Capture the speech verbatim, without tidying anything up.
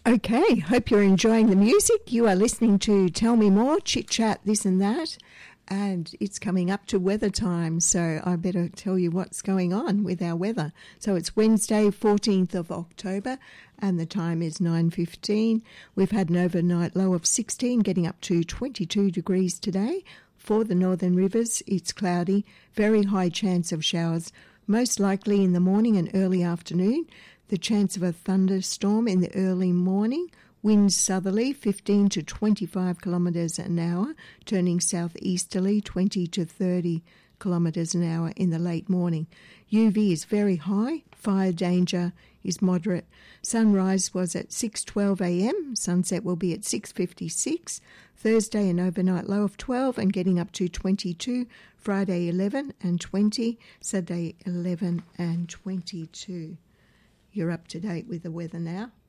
Okay, hope you're enjoying the music. You are listening to Tell Me More, Chit Chat, This and That, and it's coming up to weather time, so I better tell you what's going on with our weather. So it's Wednesday, fourteenth of October, and the time is nine fifteen. We've had an overnight low of sixteen, getting up to twenty-two degrees today. For the northern rivers, it's cloudy, very high chance of showers, most likely in the morning and early afternoon. The chance of a thunderstorm in the early morning. Winds southerly fifteen to twenty-five kilometres an hour, turning southeasterly twenty to thirty kilometres an hour in the late morning. U V is very high. Fire danger is moderate. Sunrise was at six twelve a.m. Sunset will be at six fifty-six. Thursday an overnight low of twelve and getting up to twenty-two. Friday eleven and twenty. Saturday eleven and twenty-two. You're up to date with the weather now.